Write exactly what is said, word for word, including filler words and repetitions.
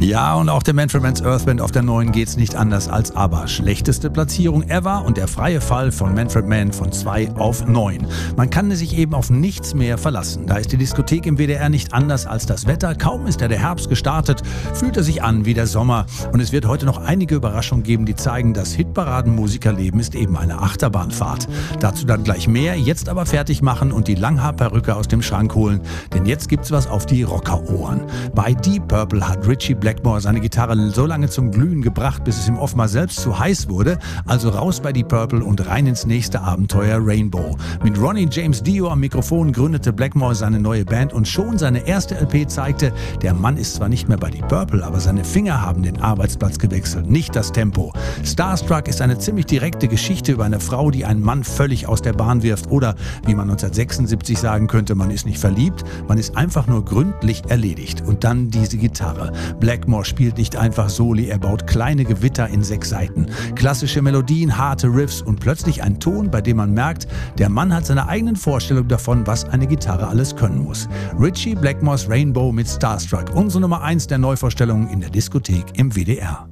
Ja, und auch der Manfred Mann's Earth Band auf der neuen geht's nicht anders als ABBA. Schlechteste Platzierung ever und der freie Fall von Manfred Mann von zwei auf neun. Man kann sich eben auf nichts mehr verlassen. Da ist die Diskothek im W D R nicht anders als das Wetter. Kaum ist ja der Herbst gestartet, fühlt er sich an wie der Sommer. Und es wird heute noch einige Überraschungen geben, die zeigen, das Hitparaden-Musikerleben ist eben eine Achterbahnfahrt. Dazu dann gleich mehr, jetzt aber fertig machen und die Langhaarperücke aus dem Schrank holen. Denn jetzt gibt's was auf die Rockerohren. Bei Deep Purple hat Ritchie Blackmore seine Gitarre so lange zum Glühen gebracht, bis es ihm offenbar selbst zu heiß wurde. Also raus bei Deep Purple und rein ins nächste Abenteuer Rainbow. Mit Ronnie James Dio am Mikrofon gründete Blackmore seine neue Band und schon seine erste L P zeigte, der Mann ist zwar nicht mehr bei Deep Purple, aber seine Finger haben den Arbeitsplatz gewechselt, nicht das Tempo. Starstruck ist eine ziemlich direkte Geschichte über eine Frau, die einen Mann völlig aus der Bahn wirft oder, wie man neunzehnhundertsechsundsiebzig sagen könnte, man ist nicht verliebt, man ist einfach nur gründlich erledigt. Und dann diese Gitarre. Blackmore spielt nicht einfach Soli, er baut kleine Gewitter in sechs Seiten. Klassische Melodien, harte Riffs und plötzlich ein Ton, bei dem man merkt, der Mann hat seine eigenen Vorstellungen davon, was eine Gitarre alles können muss. Ritchie Blackmores Rainbow mit Starstruck, unsere Nummer eins der Neuvorstellungen in der Diskothek im W D R.